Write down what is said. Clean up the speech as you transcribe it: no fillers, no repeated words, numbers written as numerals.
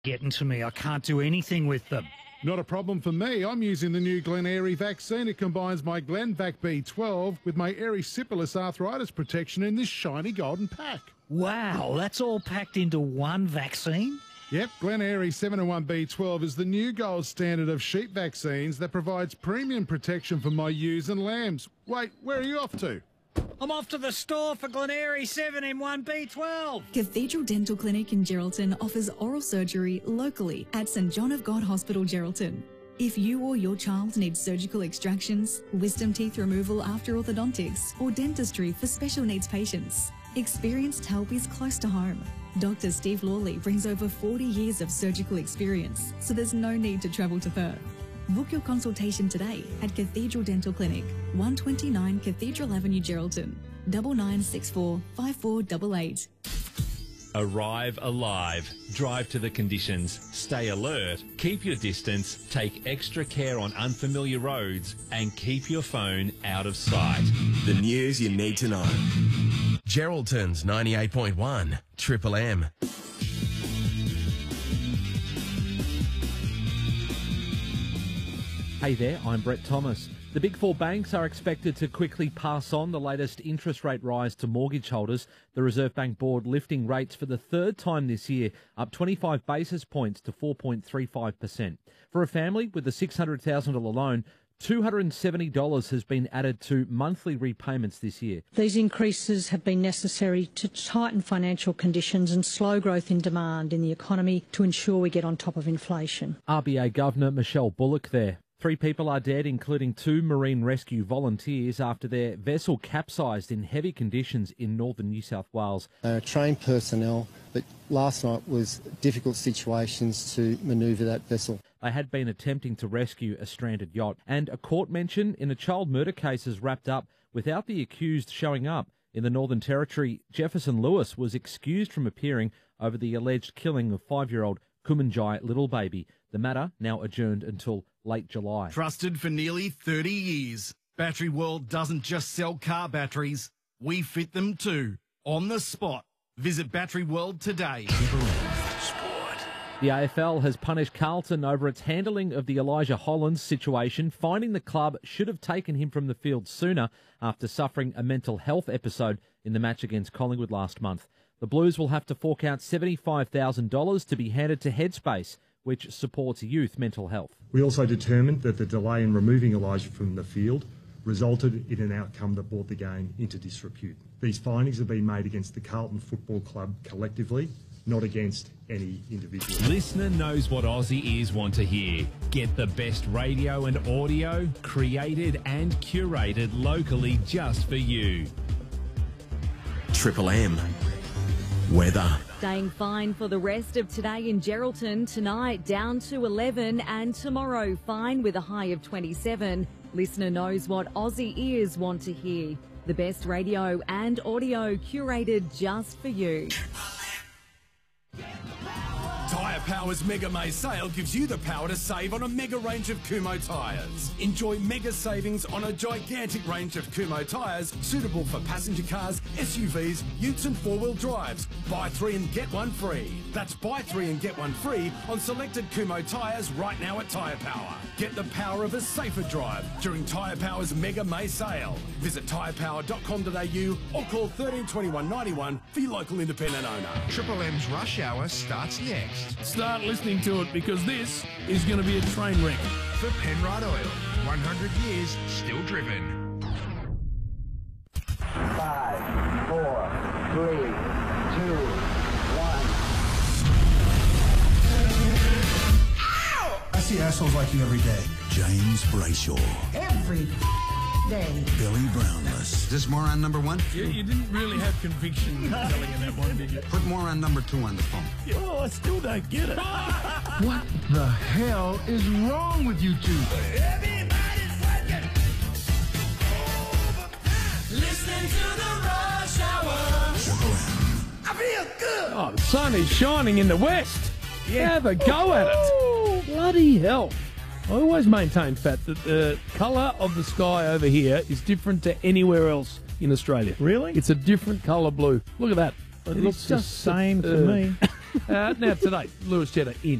getting to me. I can't do anything with them. Not a problem for me. I'm using the new Glen Airy vaccine. It combines my Glenvac B12 with my erysipelas arthritis protection in this shiny golden pack. Wow, that's all packed into one vaccine? Yep, Glen Airy 7-in-1 B12 is the new gold standard of sheep vaccines that provides premium protection for my ewes and lambs. Wait, where are you off to? I'm off to the store for Glen Airy 7-in-1 B12. Cathedral Dental Clinic in Geraldton offers oral surgery locally at St John of God Hospital, Geraldton. If you or your child needs surgical extractions, wisdom teeth removal after orthodontics, or dentistry for special needs patients, experienced help is close to home. Dr. Steve Lawley brings over 40 years of surgical experience, so there's no need to travel to Perth. Book your consultation today at Cathedral Dental Clinic, 129 Cathedral Avenue, Geraldton, 9964 5488. Arrive alive. Drive to the conditions. Stay alert. Keep your distance. Take extra care on unfamiliar roads and keep your phone out of sight. The news you need to know. Geraldton's 98.1 Triple M. Hey there, I'm Brett Thomas. The Big Four banks are expected to quickly pass on the latest interest rate rise to mortgage holders. The Reserve Bank Board lifting rates for the third time this year, up 25 basis points to 4.35%. For a family with a $600,000 loan, $270 has been added to monthly repayments this year. These increases have been necessary to tighten financial conditions and slow growth in demand in the economy to ensure we get on top of inflation. RBA Governor Michelle Bullock there. 3 people are dead, including 2 marine rescue volunteers, after their vessel capsized in heavy conditions in northern New South Wales. Trained personnel, but last night was difficult situations to manoeuvre that vessel. They had been attempting to rescue a stranded yacht. And a court mention in a child murder case is wrapped up without the accused showing up. In the Northern Territory, Jefferson Lewis was excused from appearing over the alleged killing of 5-year-old Kumanjai Little Baby. The matter now adjourned until late July. Trusted for nearly 30 years, Battery World doesn't just sell car batteries, we fit them too. On the spot. Visit Battery World today. The AFL has punished Carlton over its handling of the Elijah Hollands situation, finding the club should have taken him from the field sooner after suffering a mental health episode in the match against Collingwood last month. The Blues will have to fork out $75,000 to be handed to Headspace, which supports youth mental health. We also determined that the delay in removing Elijah from the field resulted in an outcome that brought the game into disrepute. These findings have been made against the Carlton Football Club collectively, not against any individual. Listener knows what Aussie ears want to hear. Get the best radio and audio created and curated locally just for you. Triple M. Weather. Staying fine for the rest of today in Geraldton. Tonight down to 11 and tomorrow fine with a high of 27. Listener knows what Aussie ears want to hear. The best radio and audio curated just for you. Tyre Power's Mega May sale gives you the power to save on a mega range of Kumho tyres. Enjoy mega savings on a gigantic range of Kumho tyres suitable for passenger cars, SUVs, utes and 4-wheel drives. Buy 3 and get 1 free. That's buy 3 and get 1 free on selected Kumho tyres right now at Tyre Power. Get the power of a safer drive during Tyre Power's Mega May sale. Visit tyrepower.com.au or call 13 21 91 for your local independent owner. Triple M's Rush Hour starts next. Start listening to it because this is going to be a train wreck. For Penrite Oil, 100 years still driven. 5, 4, 3, 2, 1. I see assholes like you every day. James Brayshaw. Every day. Billy Brownless. Is this moron number 1? You didn't really have conviction telling him that one, did you? Put moron number 2 on the phone. Oh, I still don't get it. What the hell is wrong with you two? Everybody's working. Listening to the Rush Hour. I feel good. Oh, the sun is shining in the west. Yeah. Have a go at it. Bloody hell. I always maintain, Fat, that the colour of the sky over here is different to anywhere else in Australia. Really? It's a different colour blue. Look at that. It looks the same to me. Now today, Lewis Cheddar in.